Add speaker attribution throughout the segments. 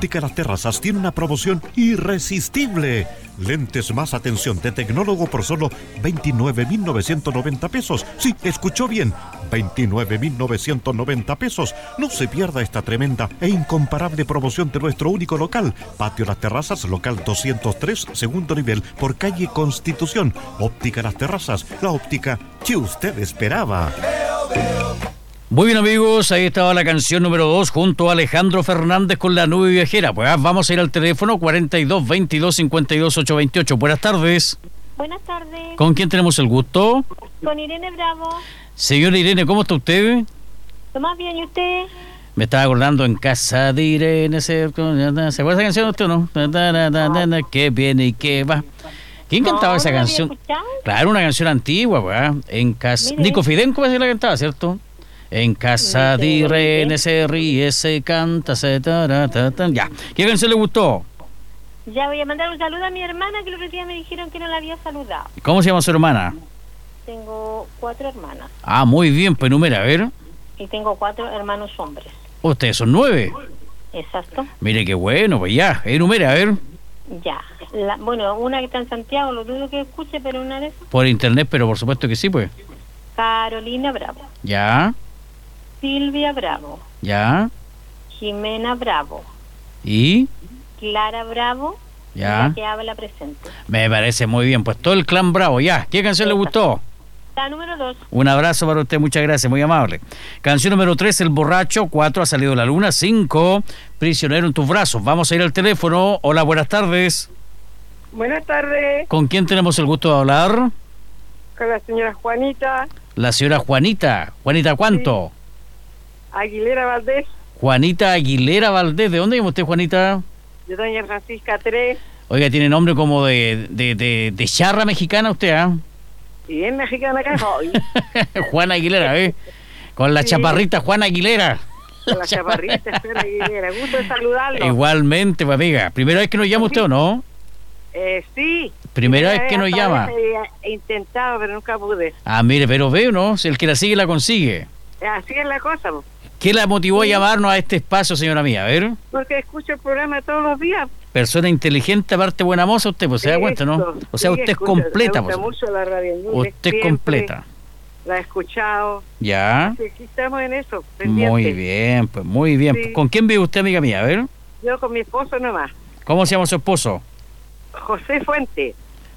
Speaker 1: Óptica Las Terrazas tiene una promoción irresistible. Lentes más atención de tecnólogo por solo 29.990 pesos. Sí, escuchó bien, 29.990 pesos. No se pierda esta tremenda e incomparable promoción de nuestro único local. Patio Las Terrazas, local 203, segundo nivel, por calle Constitución. Óptica Las Terrazas, la óptica que usted esperaba.
Speaker 2: Muy bien, amigos, ahí estaba la canción número 2 junto a Alejandro Fernández con La Nube Viajera. Pues vamos a ir al teléfono 42 22 52 828. Buenas tardes.
Speaker 3: Buenas tardes.
Speaker 2: ¿Con quién tenemos el gusto?
Speaker 3: Con Irene Bravo.
Speaker 2: Señora Irene, ¿cómo está usted?
Speaker 3: ¿Lo más bien y usted?
Speaker 2: Me estaba acordando En casa de Irene. ¿Se acuerda de esa canción usted o no? Que viene y que va. ¿Quién cantaba esa canción? Claro, una canción antigua, pues. En casa. Nico Fidenco la cantaba, ¿cierto? En casa de Irene se ríe, se canta, se taratatan. Ya. ¿Qué canción le gustó?
Speaker 3: Ya voy a mandar un saludo a mi hermana, que el otro día me dijeron que no la había saludado.
Speaker 2: ¿Cómo se llama su hermana?
Speaker 3: Tengo 4 hermanas.
Speaker 2: Ah, muy bien, pues número, a ver.
Speaker 3: Y tengo 4 hermanos hombres.
Speaker 2: Ustedes son 9.
Speaker 3: Exacto.
Speaker 2: Mire qué bueno, pues ya. Enumere, a ver.
Speaker 3: Ya. Bueno, una que está en Santiago, lo dudo que escuche, pero una de esas.
Speaker 2: Por internet, pero por supuesto que sí, pues.
Speaker 3: Carolina Bravo.
Speaker 2: Ya.
Speaker 3: Silvia Bravo.
Speaker 2: Ya.
Speaker 3: Jimena Bravo.
Speaker 2: ¿Y?
Speaker 3: Clara Bravo.
Speaker 2: Ya.
Speaker 3: La que habla presente.
Speaker 2: Me parece muy bien, pues todo el clan Bravo, ya. ¿Qué canción le gustó?
Speaker 3: La número 2.
Speaker 2: Un abrazo para usted, muchas gracias, muy amable. Canción número 3, El Borracho. 4, Ha salido la luna. 5, Prisionero en tus brazos. Vamos a ir al teléfono. Hola, buenas tardes.
Speaker 4: Buenas tardes.
Speaker 2: ¿Con quién tenemos el gusto de hablar?
Speaker 4: Con la señora Juanita.
Speaker 2: La señora Juanita. ¿Juanita cuánto?
Speaker 4: Sí. Aguilera Valdés.
Speaker 2: Juanita Aguilera Valdés. ¿De dónde vive usted, Juanita?
Speaker 4: De Doña Francisca 3.
Speaker 2: Oiga, tiene nombre como de charra mexicana usted, ¿ah?
Speaker 4: Y es mexicana que soy.
Speaker 2: Juana Aguilera, ¿eh? Con la chaparrita Juana Aguilera.
Speaker 4: Con la chaparrita Juana Aguilera. Gusto de saludarlo.
Speaker 2: Igualmente, pues, amiga. ¿Primera vez que nos llama usted o no?
Speaker 4: Sí.
Speaker 2: Primera vez que nos llama.
Speaker 4: He intentado, pero nunca pude.
Speaker 2: Ah, mire, pero veo, ¿no? Si el que la sigue la consigue.
Speaker 4: Así es la cosa, po.
Speaker 2: ¿Qué la motivó a llamarnos a este espacio, señora mía? A ver.
Speaker 4: Porque escucho el programa todos los días.
Speaker 2: Persona inteligente, aparte buena moza, usted, pues se da cuenta, ¿no? O sea, usted es completa,
Speaker 4: pues. Me gusta mucho la radio.
Speaker 2: Usted es completa.
Speaker 4: La he escuchado.
Speaker 2: Ya.
Speaker 4: Así que aquí estamos en eso, pendiente.
Speaker 2: Muy bien, pues muy bien.
Speaker 4: Sí.
Speaker 2: ¿Con quién vive usted, amiga mía? A ver.
Speaker 4: Yo con mi esposo nomás.
Speaker 2: ¿Cómo se llama su esposo?
Speaker 4: José Fuente.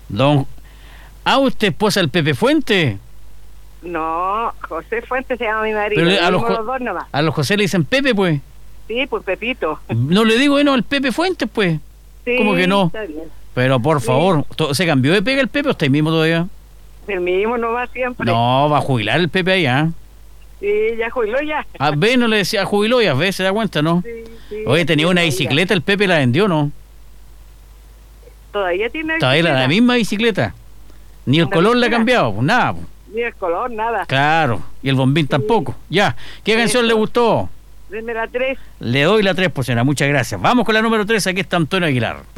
Speaker 2: ¿Usted esposa del Pepe Fuente?
Speaker 4: No, José Fuente se llama mi marido.
Speaker 2: Pero
Speaker 4: los dos nomás.
Speaker 2: A los José le dicen Pepe, pues.
Speaker 4: Sí, pues Pepito.
Speaker 2: No le digo, no, el Pepe Fuentes, pues.
Speaker 4: Sí,
Speaker 2: ¿cómo que no?
Speaker 4: Está bien.
Speaker 2: Pero por favor, ¿se cambió de pega el Pepe o está ahí mismo todavía?
Speaker 4: El mismo nomás siempre.
Speaker 2: No, va a jubilar el Pepe allá.
Speaker 4: Sí, ya jubiló ya.
Speaker 2: A ver, no le decía jubiló y a veces se da cuenta, ¿no?
Speaker 4: Sí,
Speaker 2: Oye, tenía una bicicleta, el Pepe la vendió, ¿no?
Speaker 4: Todavía tiene
Speaker 2: Todavía la misma bicicleta. Ni el color le ha cambiado, pues nada. Pues.
Speaker 4: Ni el color, nada.
Speaker 2: Claro, y el bombín tampoco. Ya, ¿qué canción le gustó?
Speaker 4: Deme la 3.
Speaker 2: Le doy la 3, pues señora, muchas gracias. Vamos con la número 3, aquí está Antonio Aguilar.